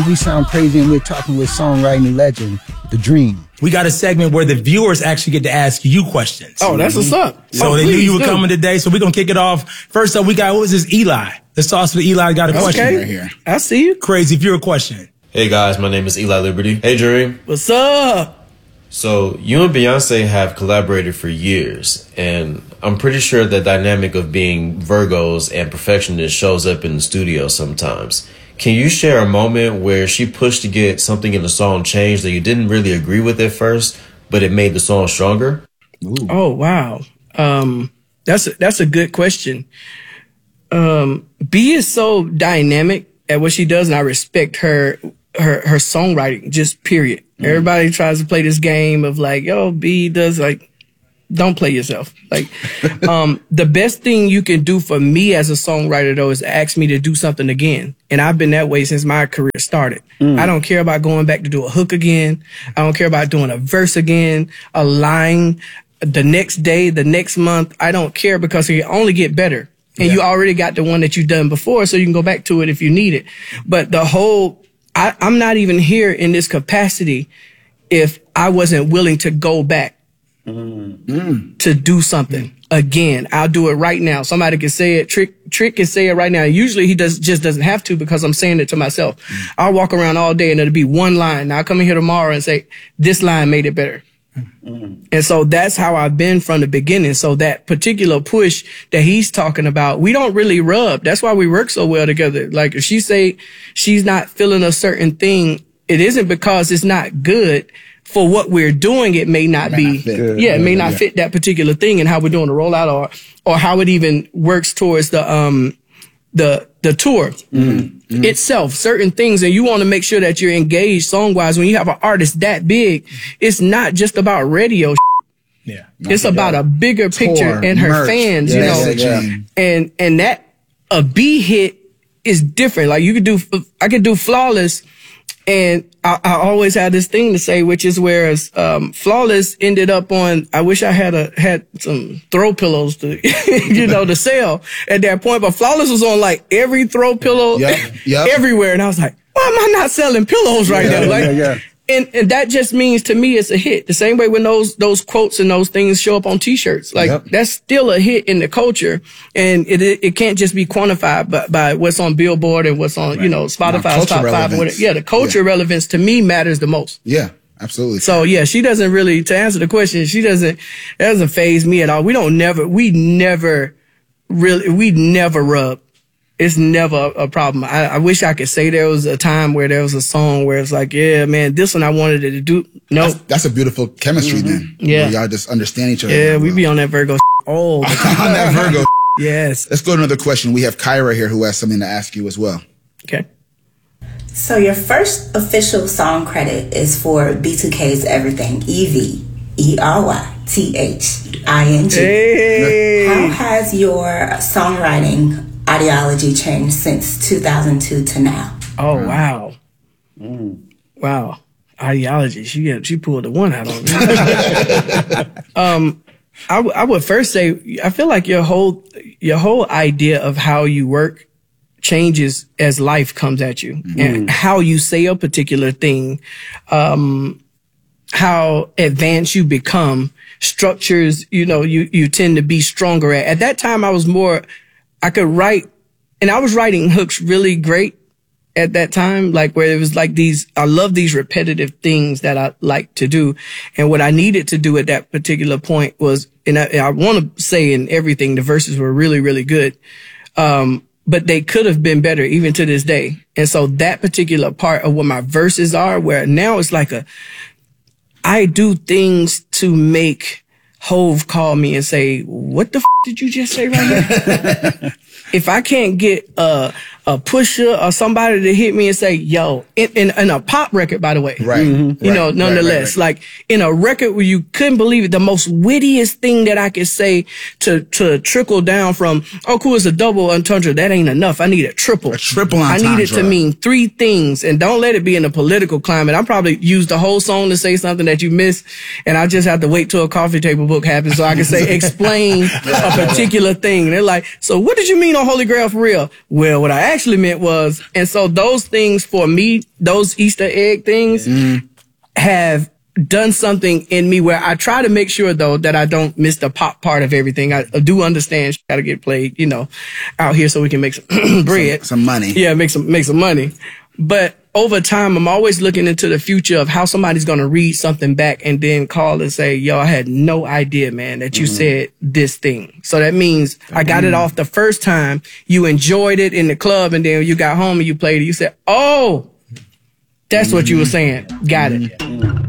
We sound crazy, and we're talking with songwriting legend, The Dream. We got a segment where the viewers actually get to ask you questions. Oh, that's what's up. So they knew you were coming today, so we're going to kick it off. First up, we got, what was this, Eli? Let's toss with Eli. Got a question right here. I see you. Crazy, if you're a question. Hey guys, my name is Eli Liberty. Hey Dream. What's up? So you and Beyonce have collaborated for years, and I'm pretty sure the dynamic of being Virgos and perfectionists shows up in the studio sometimes. Can you share a moment where she pushed to get something in the song changed that you didn't really agree with at first, but it made the song stronger? Ooh. Oh, wow. That's a good question. B is so dynamic at what she does, and I respect her songwriting, just period. Everybody tries to play this game of like, yo, B does like, don't play yourself. Like, the best thing you can do for me as a songwriter, though, is ask me to do something again. And I've been that way since my career started. I don't care about going back to do a hook again. I don't care about doing a verse again, a line, the next day, the next month. I don't care, because it can only get better. And you already got the one that you've done before, so you can go back to it if you need it. But the whole, I'm not even here in this capacity if I wasn't willing to go back to do something again. I'll do it right now. Somebody can say it. Trick can say it right now. Usually he just doesn't have to, because I'm saying it to myself. I'll walk around all day and it'll be one line. Now I'll come in here tomorrow and say, this line made it better. And so that's how I've been from the beginning. So that particular push that he's talking about, we don't really rub. That's why we work so well together. Like if she say she's not feeling a certain thing, it isn't because it's not good. For what we're doing, it may not be, it may not fit that particular thing and how we're doing the rollout, or how it even works towards the tour itself, certain things. And you want to make sure that you're engaged song-wise. When you have an artist that big, it's not just about radio. Yeah. It's about a bigger picture and her fans, you know, and that a B hit is different. Like I could do Flawless. And I always have this thing to say, which is whereas Flawless ended up on, I wish I had some throw pillows to, to sell at that point. But Flawless was on like every throw pillow everywhere. And I was like, why am I not selling pillows right now? Like, and that just means to me it's a hit. The same way when those quotes and those things show up on T-shirts, like that's still a hit in the culture, and it can't just be quantified by what's on Billboard and what's on Spotify's top five. The culture relevance to me matters the most. Yeah, absolutely. So she doesn't really, to answer the question, it doesn't faze me at all. We never rub. It's never a problem. I wish I could say there was a time where there was a song where it's like, yeah, man, this one I wanted it to do. No. That's a beautiful chemistry then. Yeah. Y'all just understand each other. Yeah, we be on that Virgo all the time. On that Virgo. Yes. Let's go to another question. We have Kyra here who has something to ask you as well. Okay. So your first official song credit is for B2K's Everything, EVERYTHING. Hey. How has your songwriting ideology changed since 2002 to now? Oh, wow. Wow. Ideology. She pulled the one out on me. I would first say, I feel like your whole idea of how you work changes as life comes at you, and how you say a particular thing, how advanced you become, structures, you tend to be stronger at. At that time, I could write, and I was writing hooks really great at that time, like where it was like I love these repetitive things that I like to do. And what I needed to do at that particular point was, and I want to say in everything, the verses were really, really good. But they could have been better even to this day. And so that particular part of what my verses are, where now it's like I do things to make Hove call me and say, what the did you just say right here? If I can't get a pusher or somebody to hit me and say, yo, in a pop record, by the way, nonetheless, like in a record where you couldn't believe it, the most wittiest thing that I could say to trickle down from, oh, cool, it's a double entendre. That ain't enough. I need a triple. A triple entendre. I need it to mean three things, and don't let it be in a political climate. I probably used the whole song to say something that you missed, and I just have to wait till a coffee table book happens so I can say, explain a particular thing. And they're like, so what did you mean on Holy Grail for real? Well, what I actually meant was, and so those things for me, those Easter egg things have done something in me where I try to make sure though that I don't miss the pop part of everything. I do understand got to get played, out here so we can make some bread. Some money. Yeah, make some money. But over time, I'm always looking into the future of how somebody's going to read something back and then call and say, yo, I had no idea, man, that you said this thing. So that means I got it off the first time. You enjoyed it in the club, and then you got home and you played it. You said, oh, that's what you were saying. Got it.